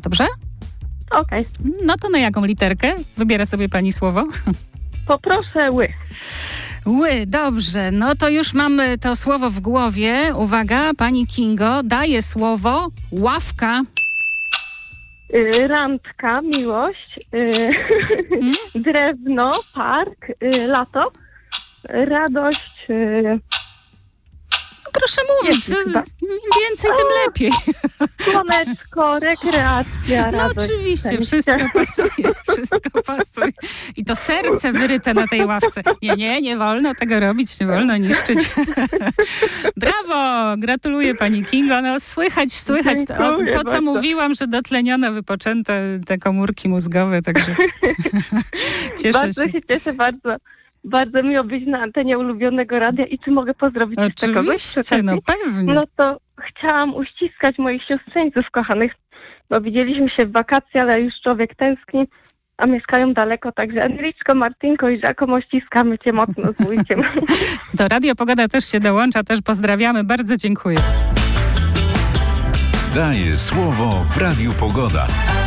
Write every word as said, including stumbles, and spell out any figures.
dobrze? Okej. Okay. No to na jaką literkę? Wybiera sobie pani słowo. Poproszę ły. Ły, dobrze. No to już mamy to słowo w głowie. Uwaga, pani Kingo, daje słowo ławka. Y, randka, miłość, y, hmm? drewno, park, y, lato, radość. Y, Proszę mówić, Jest, no, im więcej, tym lepiej. Słoneczko, rekreacja, No radość. oczywiście, wszystko pasuje, wszystko pasuje. I to serce wyryte na tej ławce. Nie, nie, nie wolno tego robić, nie wolno niszczyć. Brawo, gratuluję pani Kingo. No słychać, słychać to, to, to co bardzo. mówiłam, że dotleniono, wypoczęte te komórki mózgowe, także cieszę bardzo się. się cieszę, bardzo. Bardzo miło być na antenie ulubionego radia i czy mogę pozdrowić jeszcze kogoś? Oczywiście, no pewnie. No to chciałam uściskać moich siostrzeńców kochanych, bo widzieliśmy się w wakacje, ale już człowiek tęskni, a mieszkają daleko, także Enriczko, Martynko i Żakomo, ściskamy cię mocno z wujciem. Do Radio Pogoda też się dołącza, też pozdrawiamy, bardzo dziękuję. Daje słowo w Radiu Pogoda.